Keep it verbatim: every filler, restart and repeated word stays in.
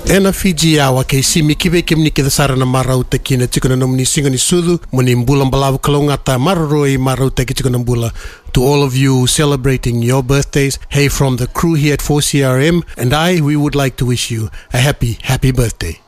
Ena Fiji awa kei simi kiwe kimni ki sarana marau te kina tikuna nomni singa ni sudu muni mbula mbalawu kalongata mararoi marau te ki tikuna mbula. To all of you celebrating your birthdays, hey, from the crew here at four C R M and I, we would like to wish you a happy, happy birthday.